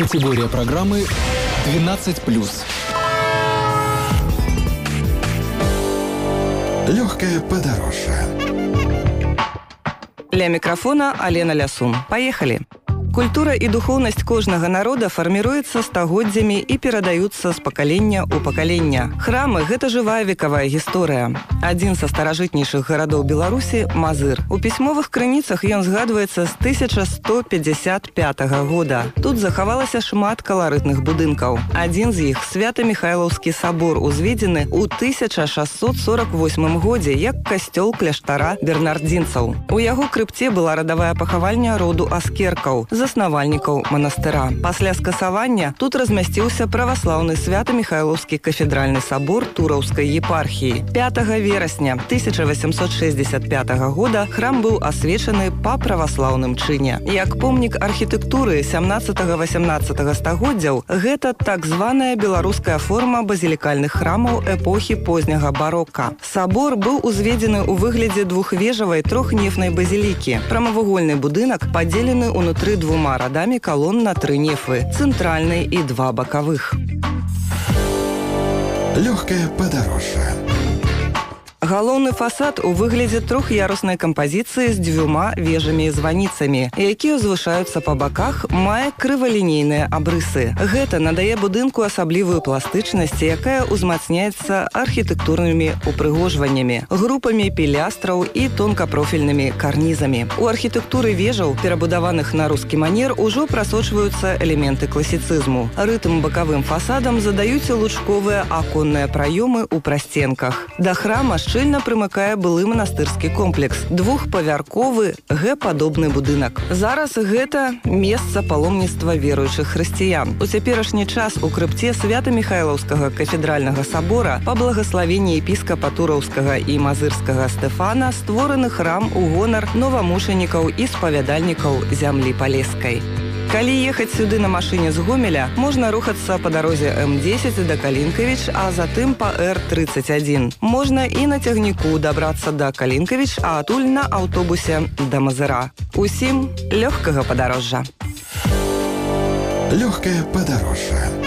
Категория программы 12+. Легкое подорожье. Ля микрофона Алена Лясун. Поехали! Культура і духоўнасць кожнага народа фарміруецца стагоддзямі і перадаюцца з пакалення ў пакалення. Храмы – гэта жывая векавая гісторыя. Адзін са старажытнейшых гарадоў Беларусі – Мазыр. У пісьмовых крыніцах ён згадваецца з 1155 года. Тут захавалася шмат каларытных будынкаў. Адзін з іх – Свята-Міхайлаўскі сабор, узведзены ў 1648 годзе як касцёл кляштара бернардзінцаў. У яго крыпце была радавая пахавальня роду аскеркаў, заснавальнікаў манастыра. Пасля скасавання тут размясціўся праваслаўны Свята-Міхайлаўскі кафедральны сабор Тураўскай епархіі. 5 верасня 1865 года храм быў асвечаны па праваслаўным чыне. Як помнік архітэктуры 17-18 стагоддзяў, гэта так званая беларуская форма базілікальных храмаў эпохі позняга барока. Сабор быў узведзены ў выглядзе двухвежавай трохнефнай базілікі. Прамавугольны будынак падзелены ўнутры двума радамі колонн на 3 нефы, цэнтральнай і 2 бакавых. Легкое подорожье. Галоўны фасад у выглядзе трох'яруснай кампазіцыі з 2 вежамі і званіцамі, якія ўзвышаюцца па баках, мае крывалінейныя абрысы. Гэта надае будынку асаблівую пластычнасць, якая ўзмацняецца архітэктурнымі упрыгожваннямі, групамі пілястраў і тонкапрофільнымі карнізамі. У архітэктуры вежаў, перабудаваных на рускі манер, ужо прасочваюцца элементы класіцызму. Рытм бакавым фасадам задаюць лучковыя аконныя праёмы ў прасценках. Да храма шчыльна прымыкае былы манастырскі комплекс, двухпавярховы Г-падобны будынак. Зараз гэта месца паломніцтва веруючых хрысціян. У цяперашні час у крыпце Свята-Міхайлаўскага кафедральнага сабора па благаславенні епіскапа Тураўскага і Мазырскага Стэфана створаны храм у гонар новамушанікаў і спавядальнікаў зямлі палескай. Калі ехаць сюды на машыне з Гомеля, можна рухацца па дарозе М10 да Калінкавіч, а затым па Р31. Можна і на цягніку дабрацца да Калінкавіч, а адтуль на аўтобусе да Мазыра. Усім лёгкага падарожжа. Легкое подорожье.